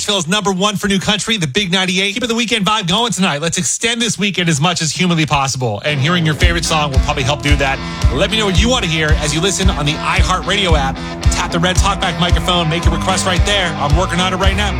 Nashville's #1 for new country, the Big 98. Keeping the weekend vibe going tonight. Let's extend this weekend as much as humanly possible. And hearing your favorite song will probably help do that. Let me know what you want to hear as you listen on the iHeartRadio app. Tap the red talkback microphone. Make your request right there. I'm working on it right now.